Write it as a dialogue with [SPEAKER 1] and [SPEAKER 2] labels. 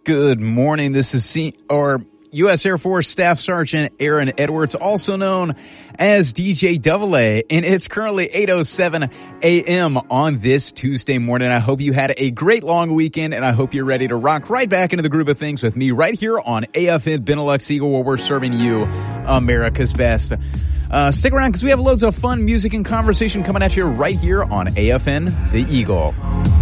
[SPEAKER 1] Good morning. This is U.S. Air Force Staff Sergeant Aaron Edwards, also known as DJ AA, and it's currently 8:07 a.m. on this Tuesday morning. I hope you had a great long weekend, and I hope you're ready to rock right back into the groove of things with me right here on AFN Benelux Eagle, where we're serving you America's best. Stick around because we have loads of fun music and conversation coming at you right here on AFN The Eagle.